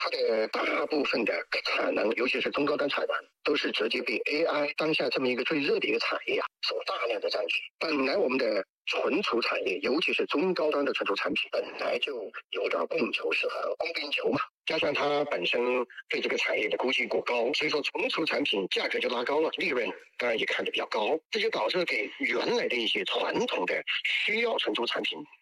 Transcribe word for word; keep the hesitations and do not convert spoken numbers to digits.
它的大部分的产能，尤其是中高端产能，都是直接被 A I 当下这么一个最热的一个产业啊，所大量的占据。本来我们的存储产业，尤其是中高端的存储产品，本来就有点供求失衡、供不应求嘛。加上它本身对这个产业的估计过高，所以说存储产品价格就拉高了，利润当然也看得比较高，这就导致给原来的一些传统的需要存储产品